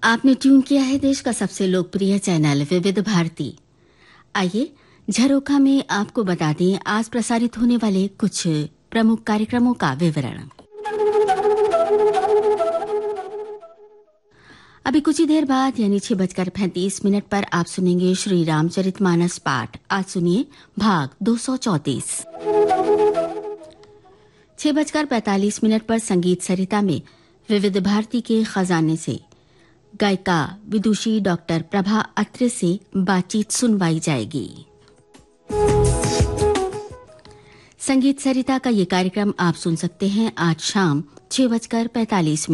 आपने ट्यून किया है देश का सबसे लोकप्रिय चैनल विविध भारती। आइए झरोखा में आपको बता दें आज प्रसारित होने वाले कुछ प्रमुख कार्यक्रमों का विवरण। अभी कुछ ही देर बाद यानी 6:35 पर आप सुनेंगे श्री रामचरितमानस पाठ। आज सुनिए भाग 234। 6:45 पर संगीत सरिता में विविध भारती के खजाने से गायिका विदुषी डॉक्टर प्रभा अत्रे से बातचीत सुनवाई जाएगी। संगीत सरिता का ये कार्यक्रम आप सुन सकते हैं आज शाम 6:45